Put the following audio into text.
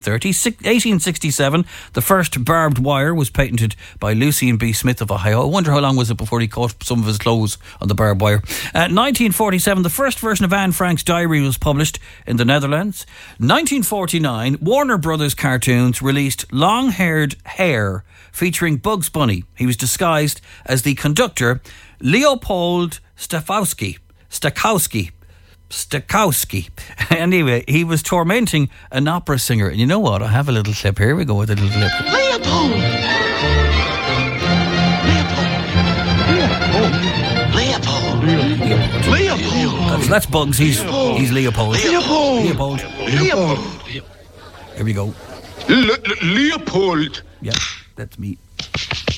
1867, the first barbed wire was patented by Lucien B. Smith of Ohio. I wonder how long was it before he caught some of his clothes on the barbed wire. 1947, the first version of Anne Frank's diary was published in the Netherlands. 1949, Warner Brothers Cartoons released Long-Haired Hare featuring Bugs Bunny. He was disguised as the conductor Leopold Stokowski. Anyway, he was tormenting an opera singer. And you know what? I have a little clip. Here we go with a little clip. Leopold! That's Bugs. He's Leopold. Leopold! Here we go. Leopold! Yeah, that's me.